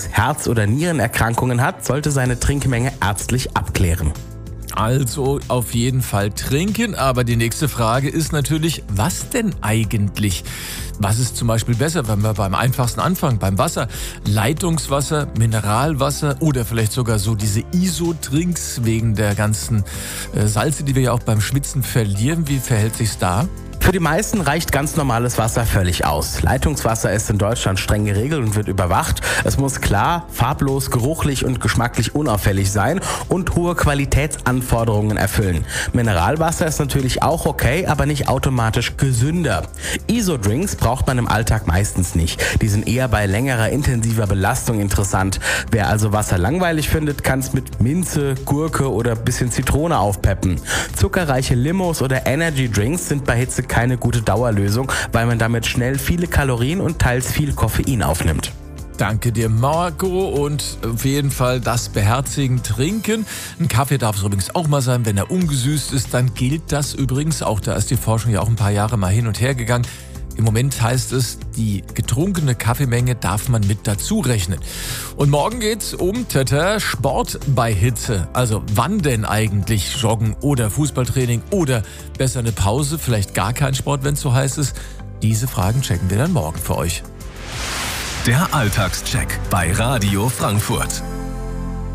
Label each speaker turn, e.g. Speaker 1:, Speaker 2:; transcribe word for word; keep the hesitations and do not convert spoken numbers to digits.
Speaker 1: Diabetes, Herz- oder Nierenerkrankungen hat, sollte seine Trinkmenge ärztlich abklären.
Speaker 2: Also auf jeden Fall trinken, aber die nächste Frage ist natürlich, was denn eigentlich? Was ist zum Beispiel besser, wenn wir beim einfachsten anfangen, beim Wasser? Leitungswasser, Mineralwasser oder vielleicht sogar so diese Isotrinks wegen der ganzen äh, Salze, die wir ja auch beim Schwitzen verlieren. Wie verhält sich's da?
Speaker 1: Für die meisten reicht ganz normales Wasser völlig aus. Leitungswasser ist in Deutschland streng geregelt und wird überwacht. Es muss klar, farblos, geruchlich und geschmacklich unauffällig sein und hohe Qualitätsanforderungen erfüllen. Mineralwasser ist natürlich auch okay, aber nicht automatisch gesünder. Isodrinks braucht man im Alltag meistens nicht. Die sind eher bei längerer, intensiver Belastung interessant. Wer also Wasser langweilig findet, kann es mit Minze, Gurke oder ein bisschen Zitrone aufpeppen. Zuckerreiche Limos oder Energy Drinks sind bei Hitze keine gute Dauerlösung, weil man damit schnell viele Kalorien und teils viel Koffein aufnimmt.
Speaker 2: Danke dir, Marco, und auf jeden Fall das beherzigen Trinken. Ein Kaffee darf es übrigens auch mal sein, wenn er ungesüßt ist, dann gilt das übrigens auch. Da ist die Forschung ja auch ein paar Jahre mal hin und her gegangen. Im Moment heißt es, die getrunkene Kaffeemenge darf man mit dazu rechnen. Und morgen geht's um Tata, Sport bei Hitze. Also wann denn eigentlich Joggen oder Fußballtraining oder besser eine Pause, vielleicht gar kein Sport, wenn es so heiß ist? Diese Fragen checken wir dann morgen für euch.
Speaker 3: Der Alltagscheck bei Radio Frankfurt.